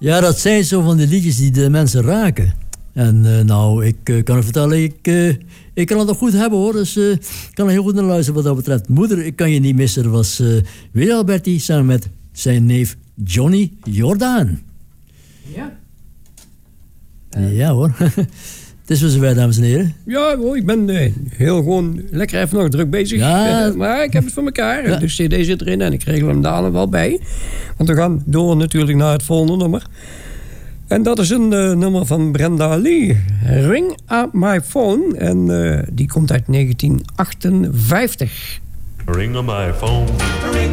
Ja, dat zijn zo van die liedjes die de mensen raken. En ik kan u vertellen, ik kan het nog goed hebben hoor. Dus ik kan er heel goed naar luisteren wat dat betreft. Moeder, ik kan je niet missen. Dat was weer Alberti samen met zijn neef Johnny Jordaan. Ja. Ja hoor. Het is weer zover, dames en heren. Ja, hoor, ik ben heel gewoon lekker even nog druk bezig. Ja. Maar ik heb het voor elkaar. Ja. De cd zit erin en ik regel hem dadelijk wel bij. Want we gaan door natuurlijk naar het volgende nummer. En dat is een nummer van Brenda Lee. Ring Up My Phone. En die komt uit 1958. Ring on my phone.